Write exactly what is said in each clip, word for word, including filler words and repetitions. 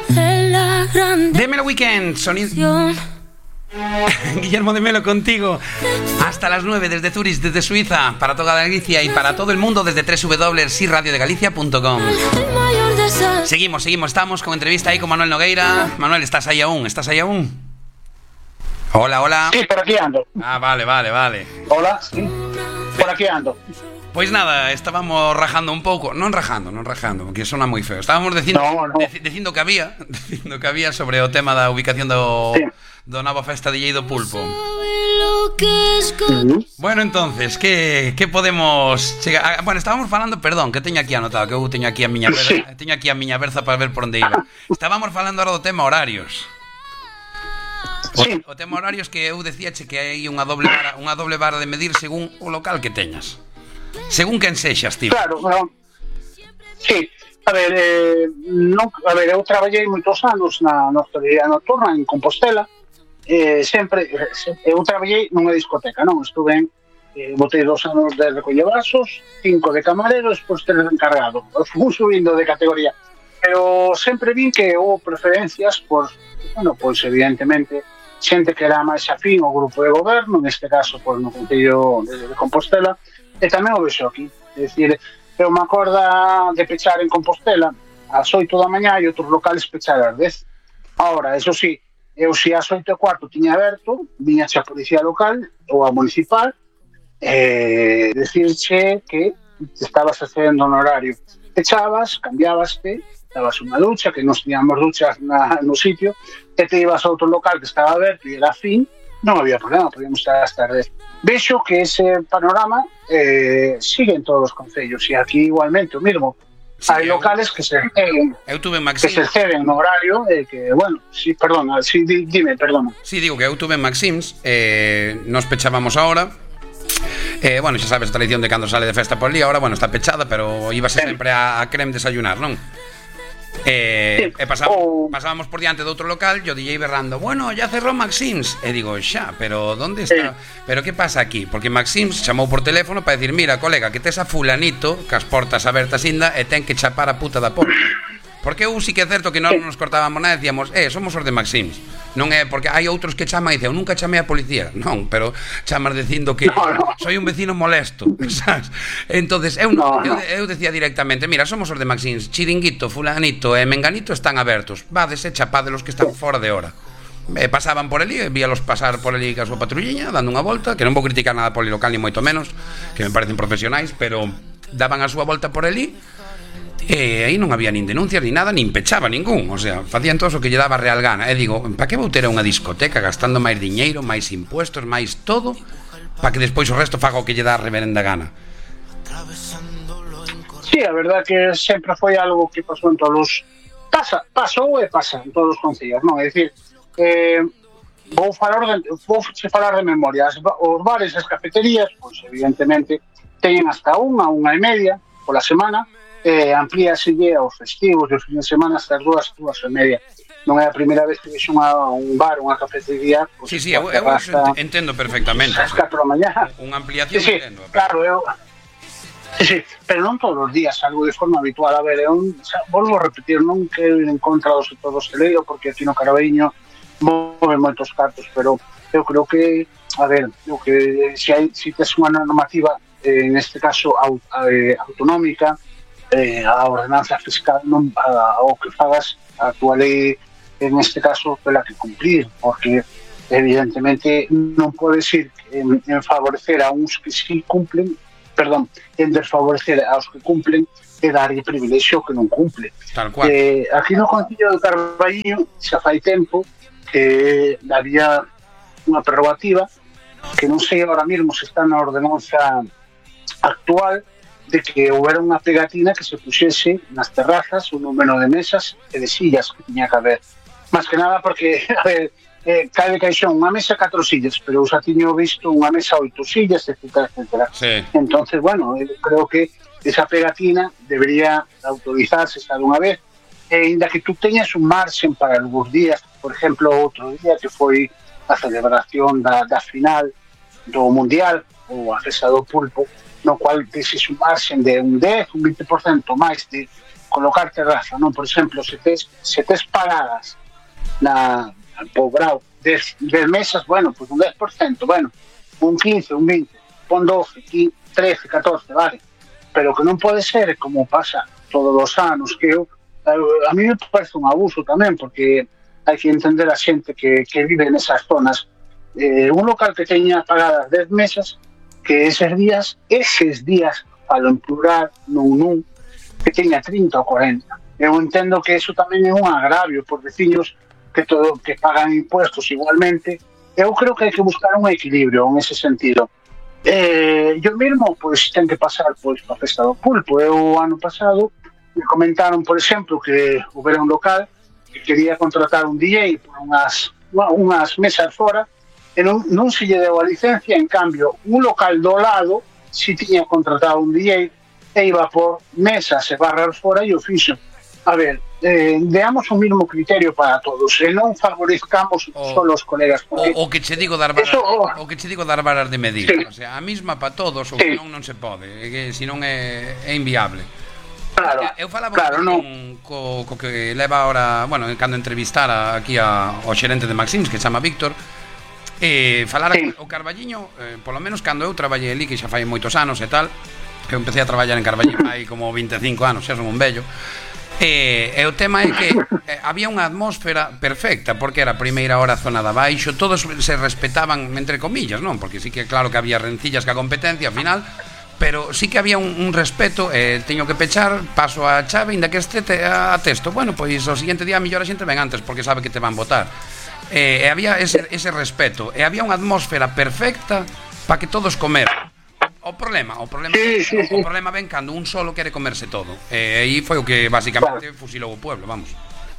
De Melo Weekend, sonido Guillermo de Melo contigo hasta las nueve desde Zurich, desde Suiza, para toda Galicia y para todo el mundo desde doble u doble u doble u punto si radio de galicia punto com. Seguimos, seguimos, estamos con entrevista ahí con Manuel Nogueira. Manuel, ¿estás ahí aún? ¿Estás ahí aún? Hola, hola. Sí, por aquí ando. Ah, vale, vale, vale. Hola, sí. Por aquí ando. Pois nada, estábamos rajando un pouco, non rajando, non rajando, porque sona moi feo. Estábamos dicindo, no, no. Dec, dicindo que había, dicindo que había sobre o tema da ubicación do sí. do Nova Festa D J do Pulpo. Uh-huh. Bueno, entonces, que que podemos chegar? Ah, bueno, estábamos falando, perdón, que teño aquí anotado, que eu teño aquí a miña berza, sí. teño aquí a miña berza para ver por onde iba. Estábamos falando ahora do tema horarios. O, sí. o tema horarios que eu decíache que hai unha doble vara, unha doble vara de medir según o local que teñas. Según quen sexas, tío. Claro, no. Sí, a ver, eh, non, a ver, eu traballei moitos anos na hostelería nocturna en Compostela. Eh, sempre, eu traballei nunha discoteca, non? Estuve en, eh, botei dos anos de recoller vasos, cinco de camarero, despois tres de encargado. Fui subindo de categoría. Pero sempre vin que houve preferencias por, bueno, pois evidentemente, xente que era máis afín ao grupo de goberno, neste caso, pois, no Concello de, de Compostela. E tamén o vexo aquí, é dicir, eu me acorda de pechar en Compostela ás oito da mañá e outros locales pechar ás dez. Ahora, eso sí, eu si ás oito e cuarto tiña aberto, viña a policía local ou a municipal, e decirche que estabas accedendo no horario. Echabas, cambiabaste, dabas unha ducha, que nos tiñamos duchas na, no sitio, e te ibas a outro local que estaba aberto e era fin, non había problema, podíamos estar hasta as dez. Vexo que ese panorama eh, sigue en todos os concellos e aquí igualmente o mismo. Sí, hai locales que se ceden, eu tuve en que se ceden no horario e que, bueno, sí, perdona, sí, dime, perdona. Sí, digo que eu tuve en Maxims, eh, nos pechábamos ahora. Eh, bueno, xa sabes a tradición de cando sale de festa por el día, ahora, bueno, está pechada, pero íbase sí. sempre a, a creme desayunar, non? Eh, sí. e pasábamos, oh. pasábamos por diante de outro local, yo D J berrando, bueno, ya cerró Maxims, e digo, xa, pero ¿dónde está? Sí. Pero que pasa aquí? Porque Maxims chamou por teléfono para decir, mira, colega, que tes a fulanito cas portas abertas inda e ten que chapar a puta da porta. Porque eu sí que é certo que non nos cortábamos nada e decíamos, eh, somos os de Maxims. Non é porque hai outros que chaman e dicen, eu nunca chamei a policía. Non, pero chamas dicindo que no, no. soy un vecino molesto, sabes? Entonces, eu, no, eu, no. eu decía directamente, mira, somos os de Maxims, Chiringuito, Fulanito e Menganito están abertos. Vades e chapadelos que están fora de hora. E pasaban por ali, víalos pasar por ali ca súa patrulliña, dando unha volta, que non vou criticar nada polilocal ni moito menos, que me parecen profesionais, pero daban a súa volta por ali. E aí non había nin denuncias ni nada, nin pechaba ningún, o sea, facían todo o que lle daba real gana. E digo, para que vou ter unha discoteca gastando máis diñeiro, máis impuestos, máis todo, para que despois o resto faga o que lle dá a reverenda gana? Sí, a verdad que sempre foi algo que pasou en todos os... Pasa, pasou e pasa en todos os concellos, non? É dicir, eh, vou falar de, vou falar de memoria. Os bares e as cafeterías, pois evidentemente, teñen hasta unha, unha e media pola semana, eh, amplíaselle aos festivos e os fines de semana hasta as dúas, dúas e media. Non é a primeira vez que vexo unha, un bar, unha cafetería, pues, sí, sí, eu, eu entendo perfectamente, as catro da mañá. Unha ampliación, sí, sí, entendo. Claro, eu sí, sí, pero non todos os días, algo de forma habitual. A ver, eu volvo a repetir, non quero ir en contra do sector hosteleiro, porque aquí no Caraveño move moitos cartos, pero eu creo que, a ver, eu que se hai, se tes unha normativa, eh, en este caso aut, eh, autonómica, eh, a ordenanza fiscal non a, o que fagas a tua lei en este caso pela que cumprir, porque evidentemente non podes ir en, en favorecer a uns que sí cumplen, perdón, en desfavorecer aos que cumplen e darlle privilexio que non cumple. Tal cual. Eh, aquí no Concello de Carballiño xa fai tempo que había unha prerrogativa que non sei ahora mesmo se está na ordenanza actual, de que houbera unha pegatina que se puxese nas terrazas un número de mesas e de sillas que tiña que haber. Más que nada porque, a ver, eh, cae de caixón unha mesa catro sillas, pero eu xa tiño visto unha mesa oito sillas, etcétera, etcétera. Sí. Entonces, bueno, eu creo que esa pegatina debería autorizarse xa dunha vez, e ainda que tú teñas un marxen para algúns días, por exemplo, outro día que foi a celebración da, da final do Mundial, ou a festa do Pulpo, no cual teses un marxen de un dez, un vinte por cento máis de colocar terraza, non? Por exemplo, se tes, se tes paradas na Pobrao dez, dez mesas, bueno, pues un dez por ciento, bueno, un quince, un veinte, un doce, quince, trece, catorce, vale, pero que non pode ser como pasa todos os anos, que eu, a mí me parece un abuso tamén, porque hai que entender a xente que, que vive nesas zonas. Eh, un local que teña pagadas dez mesas, que eses días, eses días, falo en plural, non nun, que teña trinta ou cuarenta. Eu entendo que eso tamén é un agravio por veciños que todo que pagan impuestos igualmente. Eu creo que hai que buscar un equilibrio en ese sentido. Eh, yo mesmo, pois, ten que pasar pois a festa do pulpo. Eu, ano pasado, me comentaron, por exemplo, que houbera un local que quería contratar un D J por unhas, unhas mesas fora e non, non se lle deu a licencia. En cambio, un local do lado si tiña contratado un D J e iba por mesas e barras fora e o fixo. A ver, eh, veamos un mismo criterio para todos e non favorezcamos o, só os colegas. O, o que che digo dar varas, eso, o, o que che digo dar varas de medir, sí. O sea, a mesma para todos, ou sí. Que non non se pode, que senón é, é inviable. Claro, eu falaba claro, con, no. co, co que leva ahora, bueno, cando entrevistara aquí a, ao xerente de Maxims, que se chama Víctor, e falara sí. O Carballiño, eh, polo menos cando eu traballei ali, que xa fai moitos anos e tal, que eu empecé a traballar en Carballiño hai como vinte e cinco anos, xa son un vello. E, e o tema é que eh, había unha atmósfera perfecta, porque era a primeira hora a zona de abaixo, todos se respetaban entre comillas, non? Porque sí que claro que había rencillas ca competencia ao final, pero sí que había un, un respeto. Eh, teño que pechar, paso a chave, inda que este te, a, a texto, bueno, pois o seguinte día a mellor a xente ven antes porque sabe que te van votar. Eh, e había ese, ese respeto, e había unha atmósfera perfecta para que todos comeran. O problema, o problema, sí, sí, sí. O problema ven cando un solo quere comerse todo. E aí foi o que basicamente fusilou o pueblo, vamos.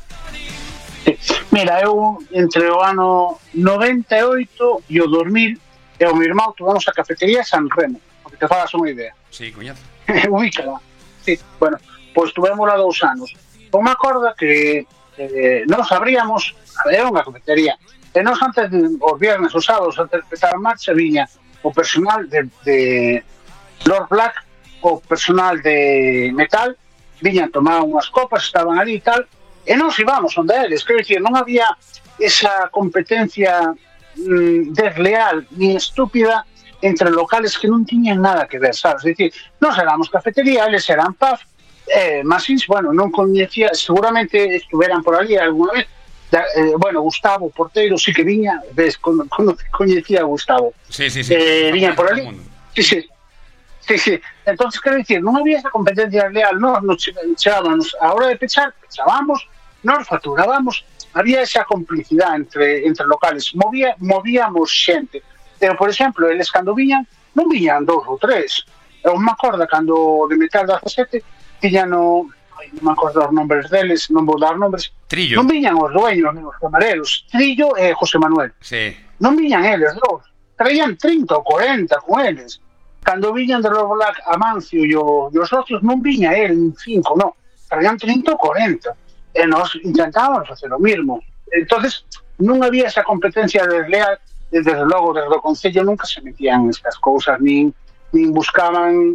Mira, eu entre o ano noventa e oito e o dos mil e o meu irmão tuvamos a cafetería San Remo, porque te falas unha idea. Sí, coñazo. Ubícala. Sí, bueno, pois tuvémola dous anos. Eu me acordo que eh, nos abríamos, era unha cafetería, e nos antes de, os viernes, os sábados, antes de empezar a marcha, viña o personal de, de Lord Black, o personal de Metal, viñan tomar unhas copas, estaban ali e tal, e nos íbamos onde eles, quero dicir, non había esa competencia mm, desleal ni estúpida entre locales que non tiñan nada que ver, sabes? É dicir, nos éramos cafetería, eles eran pub, eh, Masins, bueno, non coñecía, seguramente estuveran por ali alguna vez. Da, eh, bueno, Gustavo Porteiro sí que viña, ves, cuando, cuando coñecía a Gustavo, sí, sí, sí, eh, viña por ali, sí, sí, sí, sí. Entonces, quero dicir, non había esa competencia real, nos, nos chegábamos a hora de pechar, pechábamos, nos facturábamos, había esa complicidade entre, entre locales, movía, movíamos xente, pero, por exemplo, eles cando viñan, non viñan dous ou tres, eu me acordo cando de Metal dezasete, viñan no... non me acordo os nombres deles, non vou dar nombres. Trillo. Non viñan os dueños, os camareros, Trillo e José Manuel. Sí. Non viñan eles dous, traían trinta ou cuarenta con eles. Cando viñan de Lord Black, Amancio e, o, e os socios, non viña el cinco, non, traían trinta ou cuarenta. E nós intentábamos facer o mismo. Entonces, non había esa competencia desleal, e desde logo, desde o Concello nunca se metían estas cousas, nin, nin buscaban...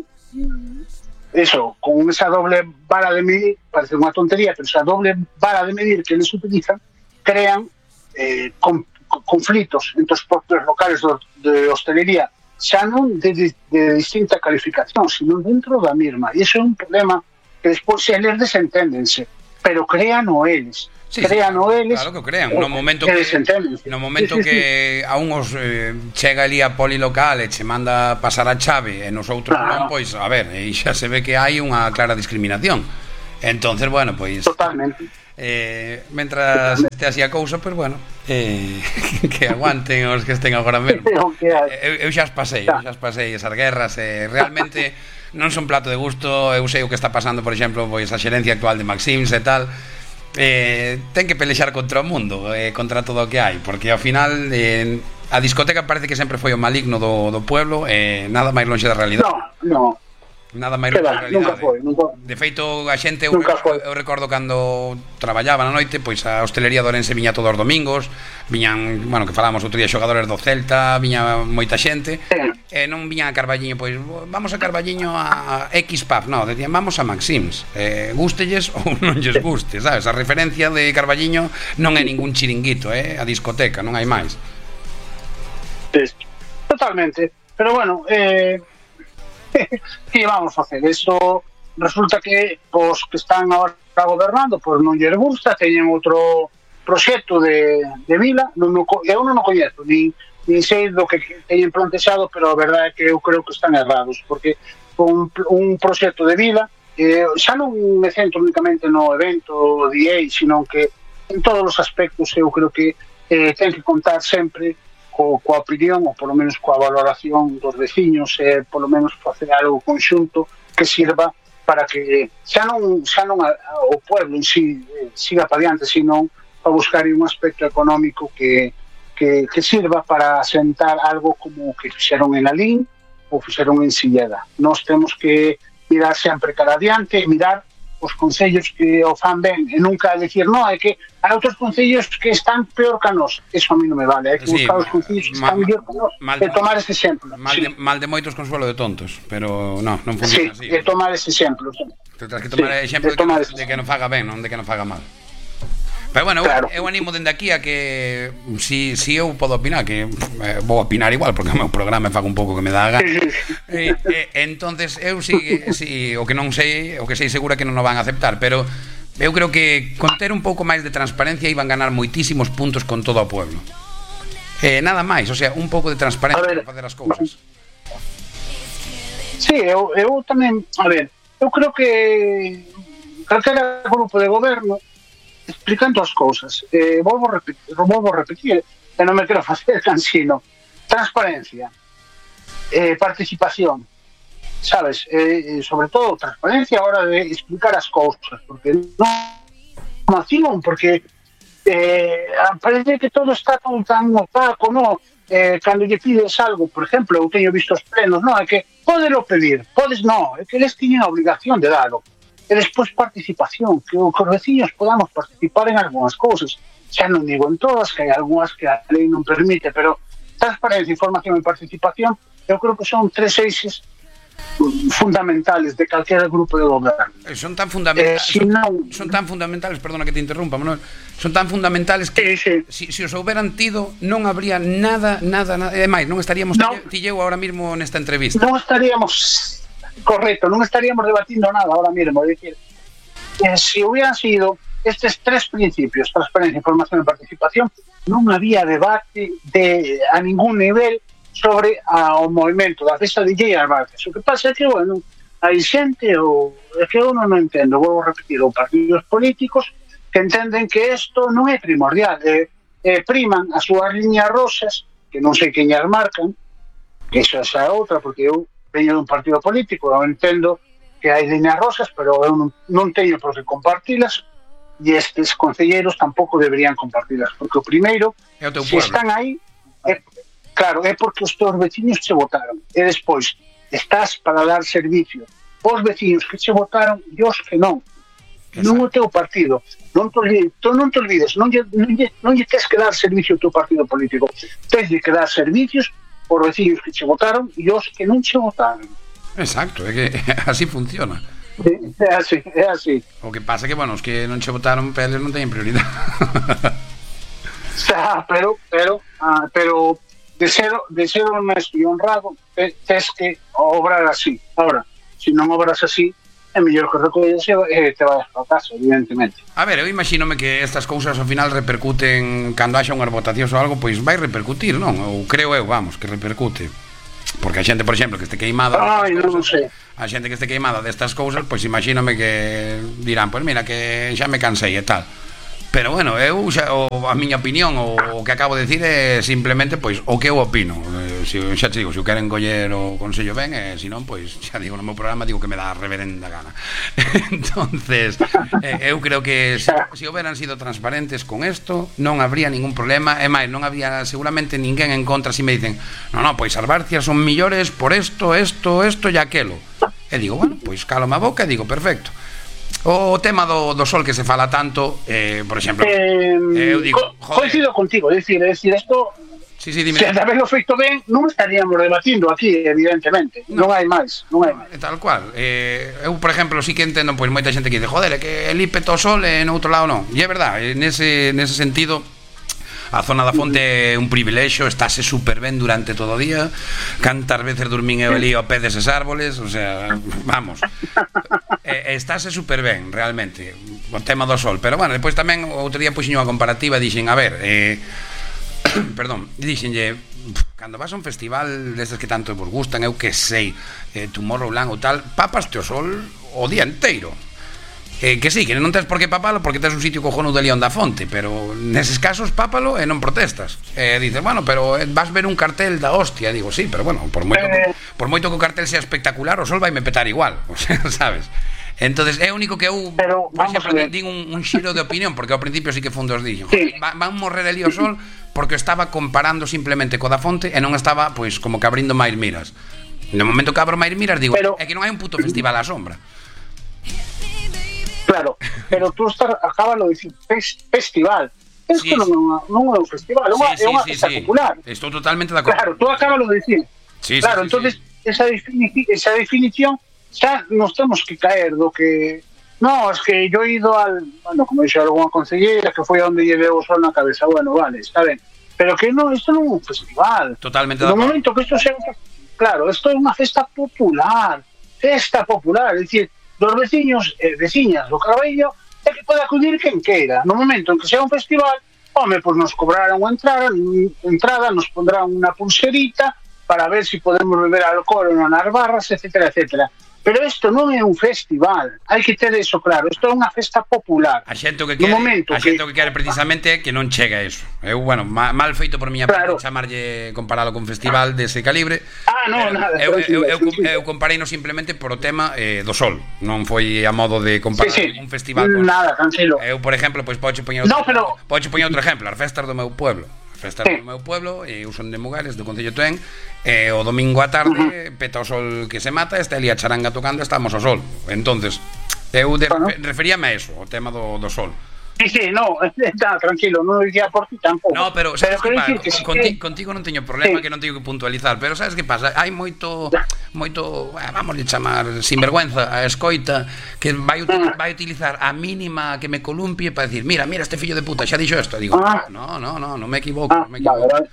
eso, con esa doble vara de medir, parece unha tontería, pero esa doble vara de medir que eles utilizan, crean eh, con, con, conflitos entre os propios locales de, de hostelería, xa non de, de, de distinta calificación, sino dentro da mesma. E iso é un problema que despois eles desenténdense, pero crean o eles. Sí, crean sí, o eles, claro que crean, no momento que, que no momento sí, sí, que sí. A uns eh, chega ali a polilocal e che manda pasar a chave e nos outros claro. Non, pois, a ver, e xa se ve que hai unha clara discriminación. Entonces, bueno, pois totalmente. Eh, mentras este así a cousa, pois bueno, eh, que aguanten os que estén agora mesmo. Eu, eu xa as pasei, eu xa as pasei esas guerras, e eh, realmente non son plato de gusto. Eu sei o que está pasando, por exemplo, pois a xerencia actual de Maxims e tal. Eh, ten que pelexar contra o mundo, eh, contra todo o que hai, porque ao final eh, a discoteca parece que sempre foi o maligno do, do pueblo, eh, nada máis lonxe da realidade. No, no, Nada máis lejos da realidade. Nunca foi, nunca. De feito, a xente, eu, eu recordo cando traballaba na noite, pois a hostelería de Ourense viña todos os domingos, viñan, bueno, que falamos outro día, xogadores do Celta, viña moita xente, e non viñan a Carballiño, pois vamos a Carballiño a X pub, non, decían vamos a Maxims, eh, gústelles ou non lles guste, sabes? A referencia de Carballiño non é ningún chiringuito, eh, a discoteca, non hai máis. Totalmente, pero bueno, eh que vamos a hacer? Eso resulta que os que están agora gobernando pois non lles gusta, teñen outro proxecto de, de vila, non, non, eu non o coñezo, nin, nin sei do que teñen plantexado, pero a verdade é que eu creo que están errados, porque un, un proxecto de vila eh, xa non me centro únicamente no evento D A, sino que en todos os aspectos eu creo que eh, ten que contar sempre Co, coa opinión, ou polo menos coa valoración dos veciños, e eh, polo menos facer algo conxunto que sirva para que xa non, xa non a, a, o pueblo en si eh, siga para diante, sino para buscar un aspecto económico que, que, que sirva para asentar algo como que fixeron en Alín ou fixeron en Silleda. Nós temos que mirar sempre cara adiante e mirar os concellos que o fan ben e nunca decir, no, é que hai outros concellos que están peor que a nós. Eso a mí non me vale, hai que sí, buscar os concellos que están mellor que a nós e tomar ese exemplo. Mal, sí. de, mal de moitos consuelo de tontos, pero no, non funciona sí, así. Sí, e tomar ese exemplo. Te tens que tomar sí, exemplo de, de, que, de que non faga ben, non de que non faga mal. Pero bueno, claro. eu, eu animo dende aquí a que si, si eu podo opinar, que eh, vou opinar igual porque o meu programa faga un pouco que me dá a gana. eh, eh, entonces eu si, si o que non sei, o que sei segura que non o van a aceptar, pero eu creo que con ter un pouco máis de transparencia iban ganar moitísimos puntos con todo o pueblo. Eh, nada máis, o sea, un pouco de transparencia para facer as cousas. Sí, eu, eu tamén, a ver, eu creo que calquera grupo de goberno explicando as cousas, eh, volvo a repetir, volvo a repetir, e non me quero facer cansino. Transparencia, eh, participación, sabes, eh, sobre todo transparencia a hora de explicar as cousas, porque non vacilan, porque eh, parece que todo está tan, tan opaco, no? Eh, cando lle pides algo, por exemplo, eu teño visto os plenos, no, é que podelo pedir, podes non, é que eles tiñen a obligación de darlo. E despois participación, que os veciños podamos participar en algunhas cousas, xa non digo en todas, que hai algunhas que a lei non permite, pero transparencia, información e participación eu creo que son tres eixes fundamentales de calquera grupo de goberno. Son tan fundamentales, eh, si non, son tan fundamentales, perdona que te interrumpa, Manuel, son tan fundamentales que sí, sí. Si, si os houberan tido non habría nada, nada, nada, e máis, non estaríamos no, ti eu ahora mismo nesta entrevista. Non estaríamos correcto, non estaríamos debatindo nada ahora mismo, é dicir, eh, se hubieran sido estes tres principios, transparencia, información e participación, non había debate de a ningún nivel sobre a, o movimento da festa de D J Arbaces. O que pasa é que, bueno, hai xente, ou é que eu non entendo, vou repetir, ou partidos políticos que entenden que isto non é primordial, eh, eh, priman as súas liñas rosas, que non sei quen as marcan, que esa é outra, porque eu veño dun partido político, eu entendo que hai liñas rosas, pero eu non, non teño por que compartilas, e estes concelleiros tampouco deberían compartilas, porque o primeiro, se están aí, é, claro, é porque os teus veciños che votaron, e despois estás para dar servicio aos veciños que che votaron e os que non. Exacto. Non o teu partido, non te olvides, non, te olvides non, lle, non, lle, non lle tens que dar servicio ao teu partido político, tens que dar servicios por veciños que che votaron e os que non che votaron. Exacto, é que así funciona. É así, é así. O que pasa é que, bueno, os que non che votaron peles non teñen prioridade. Xa, pero, pero, ah, pero de ser, de ser honesto e honrado, tes que obrar así. Ahora, se non obras así, é mellor que recolles e te vayas para casa, evidentemente. A ver, eu imagínome que estas cousas ao final repercuten cando haxa unhas votacións ou algo, pois vai repercutir, non? Ou creo eu, vamos, que repercute. Porque a xente, por exemplo, que este queimada, Ai, non sei. A xente que este queimada destas cousas, pois imagínome que dirán, pois mira, que xa me cansei e tal. Pero bueno, eu xa, o, a miña opinión, o, o que acabo de decir é simplemente pois o que eu opino. Eh, se, xa te digo, se eu queren coller o consello ben, e se non, pois xa digo no meu programa, digo que me dá a reverenda gana. Entonces, eh, eu creo que se, se houberan sido transparentes con isto, non habría ningún problema, e máis, non había seguramente ninguén en contra. Si me dicen, no, no, pois as Barcias son millores por isto, isto, isto e aquelo. E digo, bueno, pois calo a boca e digo, perfecto. O tema do, do sol que se fala tanto, eh, por exemplo, eh, eu digo, co coincido contigo, é dicir, é dicir, isto sí, sí, dime. Se de haberlo feito ben, non estaríamos debatindo aquí, evidentemente. Non, non hai máis, non hai máis. Tal cual. Eh, eu, por exemplo, sí que entendo, pois moita xente que dice, joder, é que el ímpeto ao sol e no outro lado non. E é verdade, nese, nese sentido, a zona da fonte é un privilexio, estáse super ben durante todo o día. Cantas veces dormín eu ali ao pé deses árboles, o sea, vamos. eh, estáse super ben, realmente, o tema do sol. Pero, bueno, depois tamén, outro día puxen unha comparativa, dixen, a ver, eh, perdón, dixenlle, cando vas a un festival destes que tanto vos gustan, eu que sei, eh, Tomorrowland ou tal, papaste o sol o día inteiro. Eh, que sí, que non tens por que papalo porque tens un sitio cojonudo de León da Fonte, pero neses casos pápalo e non protestas. Eh, dices, bueno, pero vas ver un cartel da hostia, digo, sí, pero bueno, por moito que, por moito que o cartel sea espectacular, o sol vai me petar igual, o sea, sabes? Entonces é único que eu, pero, por exemplo, din un, un xiro de opinión, porque ao principio sí que fundos dixo, sí. Va, van morrer ali o sol porque estaba comparando simplemente co da Fonte e non estaba, pois, como que abrindo máis miras. No momento que abro máis miras, digo, pero, é que non hai un puto festival á sombra. Claro, pero tú estás, acabalo de dicir, festival. Isto sí, non, non é un festival, é unha, sí, sí, unha sí, festa sí. popular. Estou totalmente de acordo. Claro, tú acabalo de dicir. Sí, claro, sí, entonces sí. Esa, defini esa definición xa nos temos que caer do que no, es que yo he ido al, bueno, como dixe algunha consellera que foi onde lleve o sol na cabeza, bueno, vale, está ben, pero que no, isto non é un festival. Totalmente de acordo. No acordo. momento que isto sea, claro, isto é unha festa popular, festa popular, é dicir, dos veciños e eh, veciñas do Carballo é que pode acudir quen queira. No momento en que sea un festival, home, pois nos cobrarán unha entrada, entrada, nos pondrán unha pulserita para ver se si podemos beber alcohol ou non nas barras, etcétera, etcétera. Pero isto non é un festival, hai que ter eso claro, isto é unha festa popular. A xente o que quere, a xente o que quere precisamente é que non chega a eso. Eu, bueno, mal, mal feito por miña claro. parte chamarlle comparalo con festival dese calibre. Ah, non, nada. Eu, eu, eu, eu, eu compareino simplemente por o tema eh, do sol, non foi a modo de comparar sí, sí. un festival con... Nada, cancelo. Eu, por exemplo, pois podo poñer outro, no, pero... podo poñer outro exemplo, as festas do meu pueblo. Festas sí. do meu pueblo, e eu son de Mugares, do Concello Toén, e o domingo á tarde, uh -huh. peta o sol que se mata, está ali a charanga tocando, estamos ao sol. Entonces, eu de, bueno. referíame a eso, o tema do, do sol. Sí, sí, no, está tranquilo, non dicía por ti tampouco. No, pero sabes pero que, que, que conti, contigo non teño problema, sí. que non teño que puntualizar, pero sabes que pasa? Hai moito moito, vamos a chamar sinvergüenza a escoita que vai util, vai utilizar a mínima que me columpie para decir, mira, mira este fillo de puta, xa dixo isto, digo, ah. no, no, no, non me equivoco, ah, non me equivoco. Vale,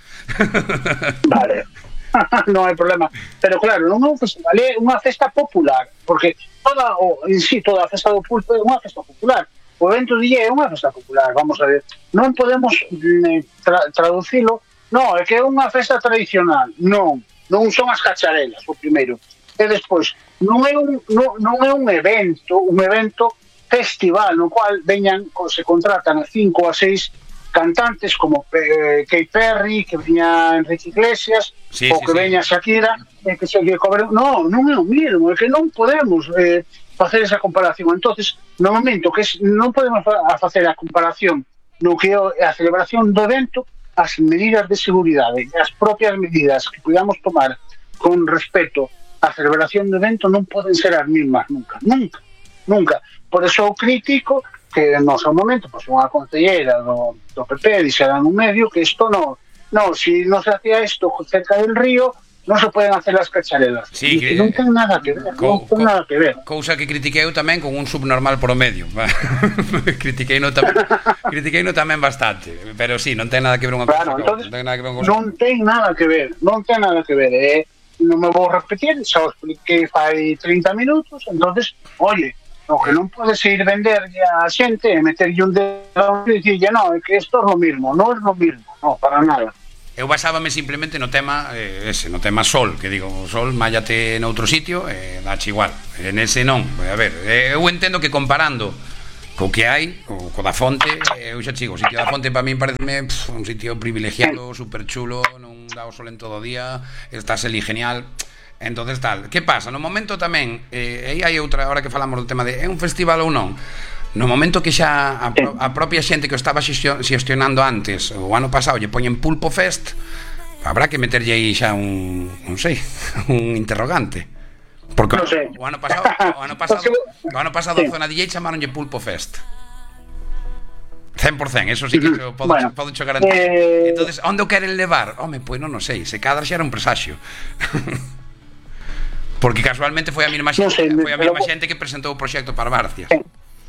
vale. Vale. Non hai problema, pero claro, non é un festival, é unha festa popular, porque toda o en si sí, toda a festa do pulpo é unha festa popular. O evento de día é unha festa popular, vamos a ver. Non podemos eh, tra traducilo. Non, é que é unha festa tradicional. Non, non son as cacharelas, o primeiro. E despois, non é un, non, non é un evento, un evento festival, no cual veñan, se contratan a cinco a seis cantantes como eh, Katy Perry, que veña Enrique Iglesias, sí, ou sí, que sí. veña Shakira, e que se que cobre... Non, non é o mesmo, é que non podemos... Eh, facer esa comparación. Entonces, no momento que es, non podemos fa facer a comparación no que é a celebración do evento, as medidas de seguridade, as propias medidas que podamos tomar con respecto á celebración do evento non poden ser as mismas nunca, nunca, nunca. Por eso eu critico que no seu momento, pois unha concelleira do, do P P dixera nun medio que isto non, non, si non se hacía isto cerca del río, non se poden hacer as cacharelas. Sí, que, non ten nada que ver, co, non ten co, nada que ver. Cousa que critiquei eu tamén con un subnormal promedio. critiquei no tamén, critiquei no tamén bastante, pero sí, non ten nada que ver unha claro, cousa. Entonces, non ten nada que ver unha non ten nada que ver, non ten nada que ver, eh. Non me vou repetir, xa o expliquei fai trinta minutos, entonces, oye, o que non pode seguir venderlle a xente e meterlle un dedo e dicirlle, no, é que isto é lo mismo, non é lo mismo, no, para nada. Eu basábame simplemente no tema eh, ese, no tema sol, que digo, o sol mállate noutro sitio e eh, dache igual. En ese non, a ver, eh, eu entendo que comparando co que hai, co, co da Fonte, eh, eu xa chigo, o sitio da Fonte para min pareceme pff, un sitio privilegiado, super chulo, non dá o sol en todo o día, estás ali genial. Entonces tal, que pasa? No momento tamén, eh, aí hai outra, hora que falamos do tema de é un festival ou non, no momento que xa a, pro, a propia xente que o estaba xestionando antes o ano pasado lle poñen Pulpo Fest, habrá que meterlle aí xa un, non sei, un interrogante, Porque non sei. o ano pasado, o ano pasado, o ano pasado sí. a zona D J chamaronlle Pulpo Fest. cen por cento, eso sí que uh-huh. podo, bueno, podo cho garantir. Eh... Entonces, onde o queren levar? Home, pois non o sei, se cadra xa era un presaxio. Porque casualmente foi a mesma xente, no sei, foi a mesma pero... xente que presentou o proxecto para Barcias. Eh,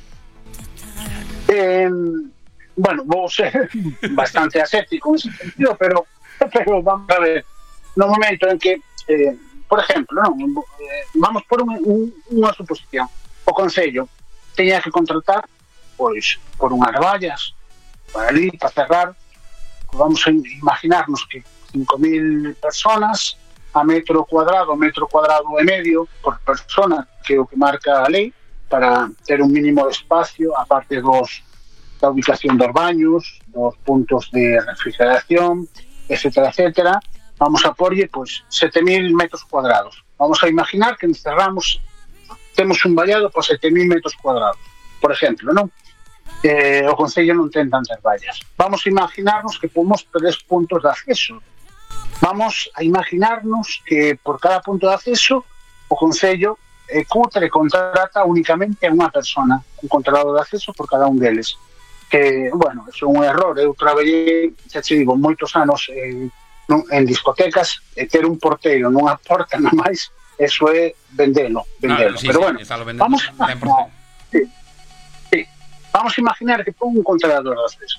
eh, bueno, vou ser bastante aséptico en ese sentido, pero, pero vamos a ver, no momento en que eh, por exemplo, non, eh, vamos por un, un, unha suposición. O Concello teña que contratar pois por unhas vallas para ali, para cerrar, vamos a imaginarnos que cinco mil personas a metro cuadrado, metro cuadrado e medio por persona, que é o que marca a lei, para ter un mínimo de espacio, aparte dos da ubicación dos baños, dos puntos de refrigeración, etcétera, etcétera. Vamos a porlle, pois, sete mil metros cuadrados. Vamos a imaginar que encerramos, temos un vallado por sete mil metros cuadrados, por exemplo, non? Eh, o Concello non ten tantas vallas. Vamos a imaginarnos que pomos tres puntos de acceso. Vamos a imaginarnos que por cada punto de acceso o Concello eh, cutre contrata únicamente a unha persona, un controlador de acceso por cada un deles. Que, bueno, é un error. Eu traballei, xa te digo, moitos anos eh, en discotecas, e ter un porteiro nunha porta na máis, eso é vendelo, vendelo. No, sí, pero sí, bueno, vamos a, no, sí, sí, vamos a imaginar que pon un controlador de acceso.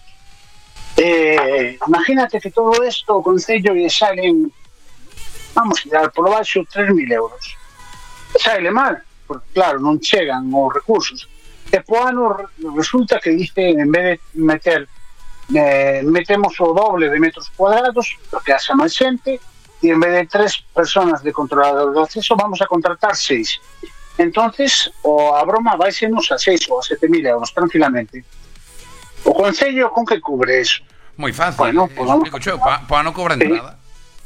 Eh, imagínate que todo isto o Concello lle salen, vamos a dar por baixo tres mil euros. Sale mal, porque claro, non chegan os recursos. E po ano resulta que dice, en vez de meter Eh, metemos o doble de metros cuadrados, porque hace máis xente, e en vez de tres personas de controlador de acceso vamos a contratar seis. Entonces o a broma vai xenos a seis ou a sete mil euros tranquilamente. O Concello con que cubre eso? Moi fácil, bueno, pues vamos... explico, pa, pa non cobran sí. nada.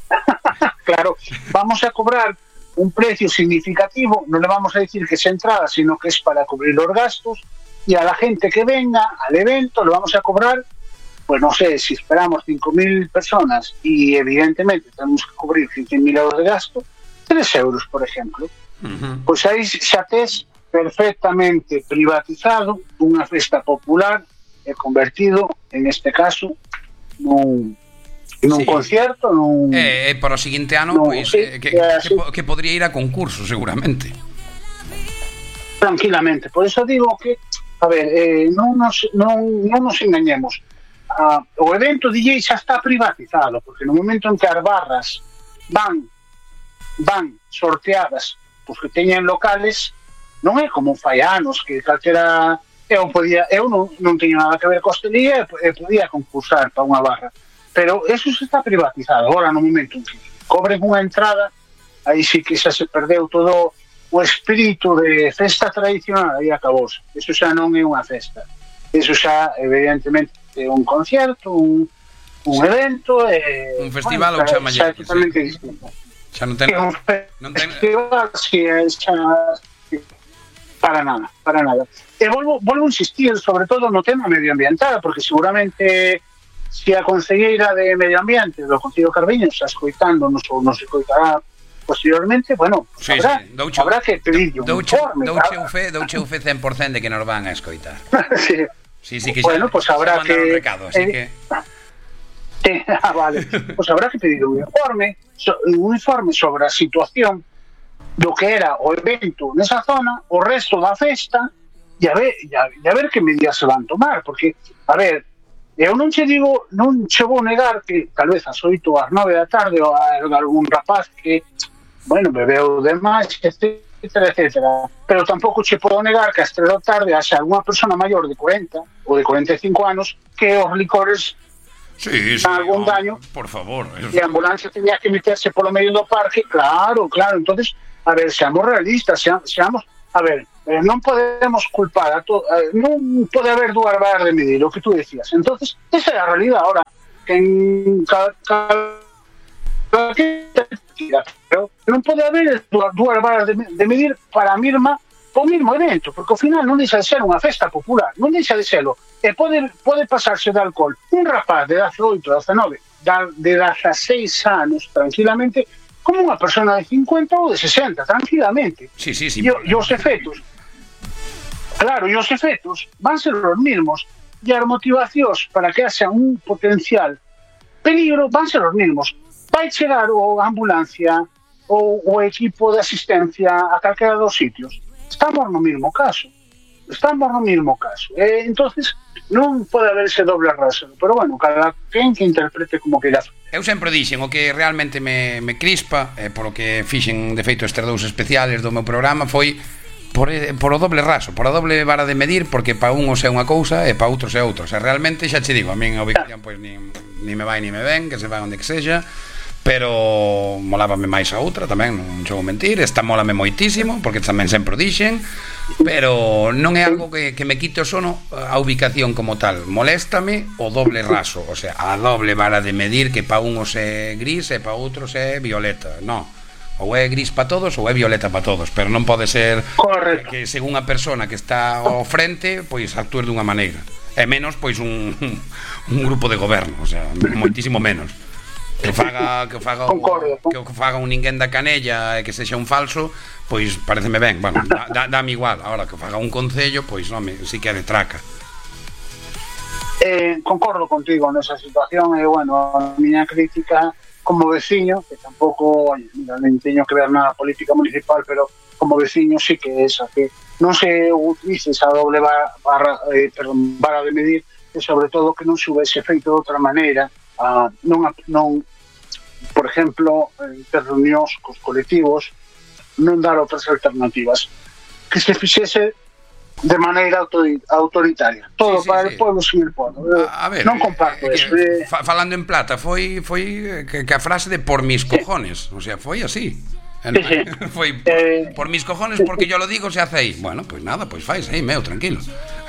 Claro, vamos a cobrar un precio significativo, non le vamos a decir que es entrada, sino que es para cubrir los gastos, y a la gente que venga al evento le vamos a cobrar, pues no sé, si esperamos cinco mil personas y evidentemente tenemos que cubrir quince mil euros de gasto, tres euros, por ejemplo. Uh-huh. Pues aí xa tes perfectamente privatizado unha festa popular e convertido, en este caso, nun, nun sí. concierto, nun... E eh, eh, para o seguinte ano, nun, pues, sí, eh, que, que, que podría ir a concurso, seguramente. Tranquilamente. Por eso digo que, a ver, eh, non, nos, non, non nos engañemos. Uh, o evento D J xa está privatizado, porque no momento en que as barras van van sorteadas pois que teñen locales, non é como fai anos que calquera eu podía, eu non, non teño nada que ver co hostelería e podía concursar para unha barra, pero eso xa está privatizado. Agora no momento en que cobren unha entrada, aí sí que xa se perdeu todo o espírito de festa tradicional, aí acabouse. Eso xa non é unha festa, eso xa evidentemente é un concierto, un, un sí. evento, eh, un festival, bueno, ou chama xa é totalmente sí. distinto. Xa non ten, un non ten... festival, sí, xa, sí, para nada, para nada. E volvo, volvo a insistir, sobre todo no tema medioambiental, porque seguramente se a conselleira de Medio Ambiente do Concello de Carballiño está escoitándonos ou nos escoitará posteriormente, bueno, pues sí, habrá, sí. Douche, habrá que pedir un informe. Douche un fe, douche un fe cen por cento de que nos van a escoitar. Sí. Sí, sí, que bueno, xa, pues habrá que un recado, así eh, que sí, ah, vale. Pues habrá que pedir un informe, so, un informe sobre a situación do que era o evento nesa zona, o resto da festa, e a ver, e a, e a ver que medidas se van tomar, porque, a ver, eu non che digo, non che vou negar que tal vez ás oito ou ás nove da tarde ou algún rapaz que, bueno, bebeu demais, etcétera, etcétera, pero tampouco che podo negar que ás tres da tarde haxa algunha persona maior de cuarenta ou de cuarenta e cinco anos que os licores sí, sí, algún oh, daño, por favor, eso... e a ambulancia tenía que meterse polo medio do parque, claro, claro, entonces, a ver, seamos realistas, seamos, a ver, eh, non podemos culpar a todo, eh, non pode haber dúas varas de medir, o que tú decías, entonces, esa é a realidad ahora, que en cada, cada pero non pode haber dúas varas de, de medir para a mesma o mesmo evento, porque ao final non deixa de ser unha festa popular, non deixa de serlo, e pode, pode pasarse de alcohol un rapaz de dezaoito, dezenove, de dezaseis anos tranquilamente, como unha persona de cincuenta ou de sesenta, tranquilamente. Sí, sí, sí. E, e os efectos, claro, e os efectos van ser os mismos, e as motivacións para que haxa un potencial peligro van ser os mismos. Vai chegar o ambulancia ou o equipo de asistencia a calquera dos sitios. Estamos no mismo caso. Estamos no mismo caso. Eh, entonces non pode haber ese doble rasero, pero bueno, cada quen que interprete como queira. Eu sempre dixen, o que realmente me, me crispa, eh, polo que fixen de feito estes dous especiales do meu programa, foi por, por o doble raso, por a doble vara de medir, porque para uns é unha cousa e para outros é outra. O sea, realmente, xa che digo, a min a ubicación pois ni, ni me vai ni me ven, que se vai onde que sexa, pero molábame máis a outra tamén, non chego a mentir, esta mólame moitísimo, porque tamén sempre o dixen, pero non é algo que, que me quite o sono a ubicación como tal. Moléstame o doble raso, o sea, a doble vara de medir, que para uns é gris e para outros é violeta. Non, ou é gris para todos ou é violeta para todos, pero non pode ser Correcto. que según a persona que está ao frente pois actúe dunha maneira, e menos pois un, un grupo de goberno, o sea, moitísimo menos. Que faga que faga Concordo. que faga un ninguén da canella e que sexa un falso, pois pareceme ben. Bueno, dá, dame igual. Ahora que faga un concello, pois home, si que é de traca. Eh, concordo contigo nesa situación e bueno, a miña crítica como veciño, que tampouco, mira, non teño que ver na política municipal, pero como veciño sí que é esa, que non se utilice esa doble barra, barra, eh, perdón, vara de medir, e sobre todo que non se houvese feito de outra maneira. Uh, non, non, por exemplo, en ter reunións cos colectivos, non dar outras alternativas, que se fixese de maneira autoritaria, todo sí, sí, para sí. O pueblo sin el pueblo. A, a ver, non comparto eh, eso. Eh, falando en plata, foi foi que, que a frase de por mis cojones, sí. O sea, foi así. Sí, sí. Foi por, eh, por mis cojones porque yo lo digo se hace aí. Bueno, pois pues nada, pois pues fais aí, meu, tranquilo.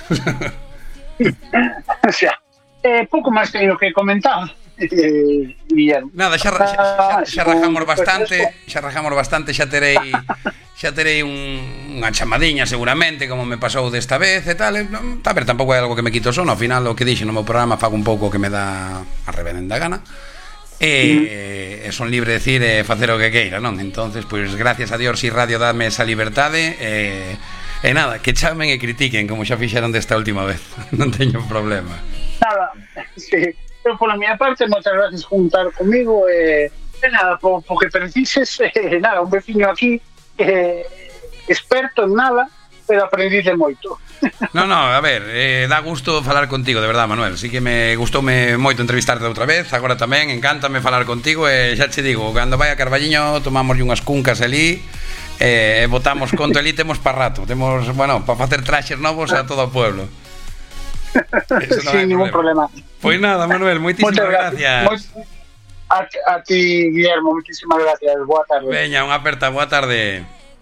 O sea, eh, pouco máis teño que comentar. Eh, nada, xa, xa, xa, xa rajamos bastante, xa rajamos bastante, xa terei xa terei un, unha chamadiña seguramente, como me pasou desta vez e tal. A ver, tampouco é algo que me quito sono, ao final o que dixo no meu programa fago un pouco que me dá a reverenda gana. E, mm. e son libre de decir e facer o que queira, non? Entonces, pois pues, gracias a Dios si Radio dame esa liberdade e, e nada, que chamen e critiquen como xa fixeron desta última vez. Non teño problema. Nada, sí. Eu pola miña parte, moitas gracias por juntar comigo e, e nada, po, po que precises, e, nada, un veciño aquí eh, experto en nada, pero aprendiz de moito. No, no, a ver, eh, dá gusto falar contigo, de verdad, Manuel. Sí que me gustoume moito entrevistarte outra vez, agora tamén, encántame falar contigo e xa che digo, cando vai a Carballiño tomamos unhas cuncas ali e eh, botamos conto ali, temos para rato, temos, bueno, para facer traxes novos a todo o pueblo. No sin ningún problema. Pois pues nada, Manuel, moitísimas gracias. gracias. A, a ti, Guillermo, moitísimas gracias. Boa tarde. Veña, unha aperta, boa tarde.